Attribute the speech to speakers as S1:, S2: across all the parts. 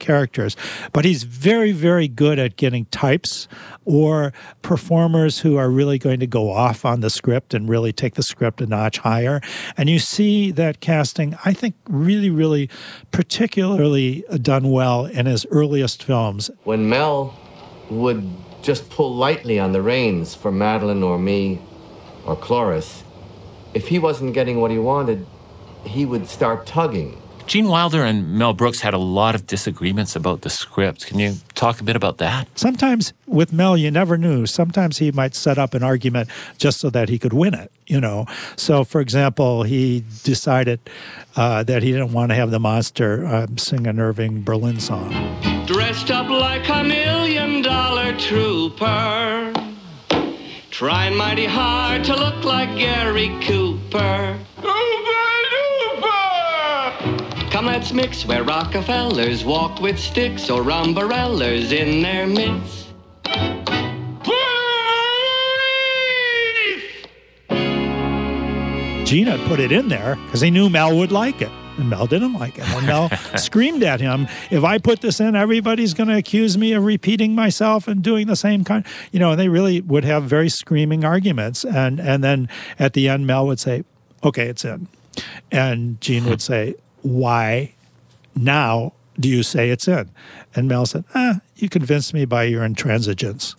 S1: characters. But he's very, very good at getting types or performers who are really going to go off on the script and really take the script a notch higher. And you see that casting, I think, really, really particularly done well in his earliest films.
S2: When Mel would just pull lightly on the reins for Madeline or me or Cloris, if he wasn't getting what he wanted, he would start tugging.
S3: Gene Wilder and Mel Brooks had a lot of disagreements about the script. Can you talk a bit about that?
S1: Sometimes with Mel, you never knew. Sometimes he might set up an argument just so that he could win it, you know. So, for example, he decided that he didn't want to have the monster sing an Irving Berlin song.
S4: Dressed up like $1 million trooper, trying mighty hard to look like Gary Cooper. Come, let's mix where Rockefellers walk with sticks or umbrellas in their midst.
S1: Gene had put it in there because he knew Mel would like it. And Mel didn't like it. And Mel screamed at him, if I put this in, everybody's going to accuse me of repeating myself and doing the same kind. You know, and they really would have very screaming arguments. And then at the end, Mel would say, okay, it's in. And Gene would say, why now do you say it's in? And Mel said, you convinced me by your intransigence.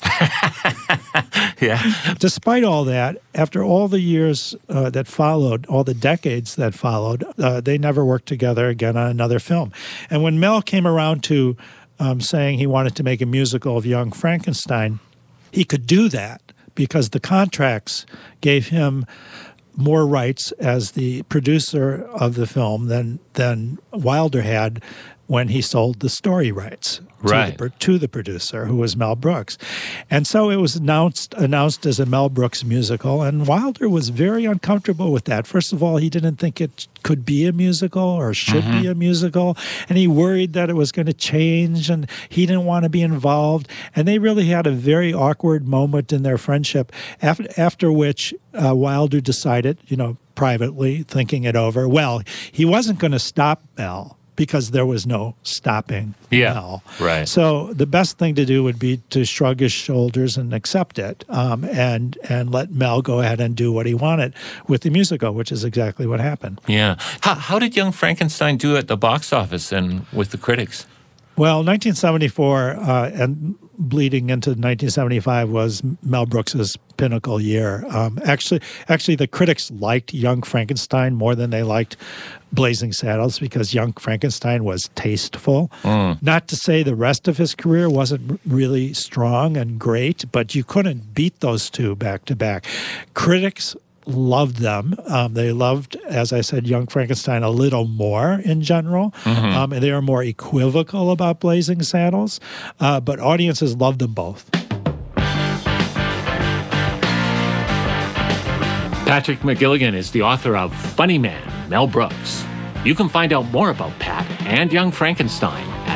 S3: Yeah.
S1: Despite all that, after all the years that followed, all the decades that followed, they never worked together again on another film. And when Mel came around to saying he wanted to make a musical of Young Frankenstein, he could do that because the contracts gave him more rights as the producer of the film than Wilder had when he sold the story rights to the producer, who was Mel Brooks. And so it was announced as a Mel Brooks musical, and Wilder was very uncomfortable with that. First of all, he didn't think it could be a musical or should be a musical, and he worried that it was going to change, and he didn't want to be involved. And they really had a very awkward moment in their friendship, after which Wilder decided, privately, thinking it over, well, he wasn't going to stop Mel, because there was no stopping Mel.
S3: Right.
S1: So the best thing to do would be to shrug his shoulders and accept it, and let Mel go ahead and do what he wanted with the musical, which is exactly what happened.
S3: Yeah. How did Young Frankenstein do at the box office and with the critics?
S1: Well, 1974 and bleeding into 1975 was Mel Brooks's pinnacle year. Actually, the critics liked Young Frankenstein more than they liked Blazing Saddles because Young Frankenstein was tasteful. Not to say the rest of his career wasn't really strong and great, but you couldn't beat those two back to back. Critics loved them. They loved, as I said, Young Frankenstein a little more in general. And they were more equivocal about Blazing Saddles. But audiences loved them both.
S3: Patrick McGilligan is the author of Funny Man, Mel Brooks. You can find out more about Pat and Young Frankenstein at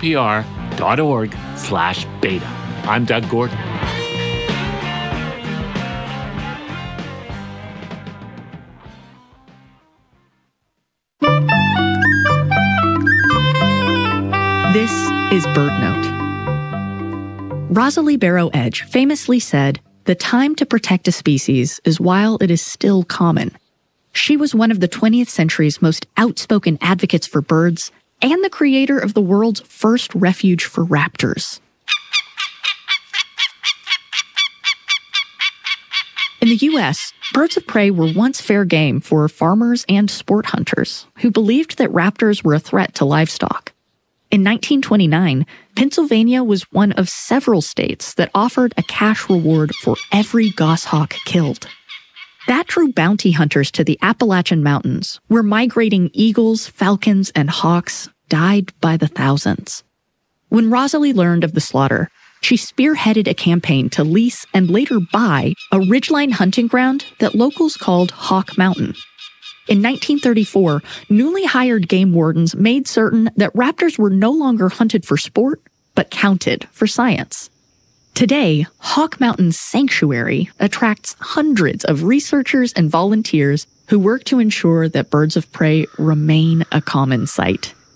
S3: WPR.org/beta. I'm Doug Gordon.
S5: This is BirdNote. Rosalie Barrow Edge famously said, "The time to protect a species is while it is still common." She was one of the 20th century's most outspoken advocates for birds and the creator of the world's first refuge for raptors. In the U.S., birds of prey were once fair game for farmers and sport hunters who believed that raptors were a threat to livestock. In 1929, Pennsylvania was one of several states that offered a cash reward for every goshawk killed. That drew bounty hunters to the Appalachian Mountains, where migrating eagles, falcons, and hawks died by the thousands. When Rosalie learned of the slaughter, she spearheaded a campaign to lease and later buy a ridgeline hunting ground that locals called Hawk Mountain. In 1934, newly hired game wardens made certain that raptors were no longer hunted for sport, but counted for science. Today, Hawk Mountain's sanctuary attracts hundreds of researchers and volunteers who work to ensure that birds of prey remain a common sight.